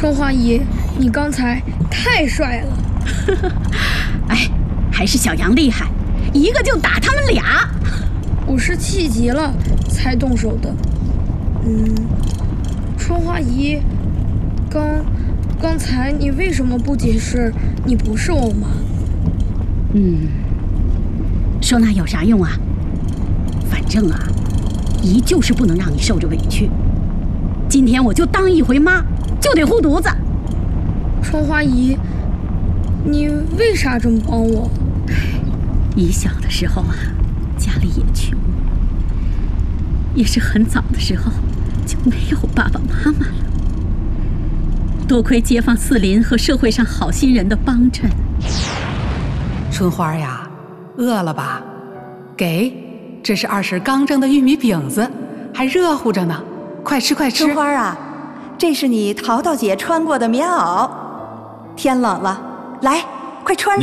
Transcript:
春花姨，你刚才太帅了。 哎，还是小杨厉害，一个就打他们俩。 我是气急了才动手的。春花姨，刚才你为什么不解释你不是我妈？ 说那有啥用啊？反正啊，姨就是不能让你受着委屈。今天我就当一回妈，就得护犊子。 春花姨，你为啥这么帮我？ 姨小的时候啊，家里也穷，也是很早的时候就没有爸爸妈妈了。多亏街坊四邻和社会上好心人的帮衬。 春花呀，饿了吧？给，这是二婶刚蒸的玉米饼子，还热乎着呢，快吃快吃。 春花啊，这是你淘淘姐穿过的棉袄，天冷了，来，快穿上。